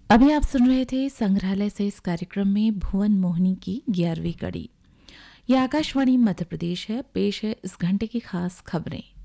अभी आप सुन रहे थे संग्रहालय से इस कार्यक्रम में भुवन मोहिनी की 11वीं कड़ी। यह आकाशवाणी मध्य प्रदेश है। पेश है इस घंटे की खास खबरें।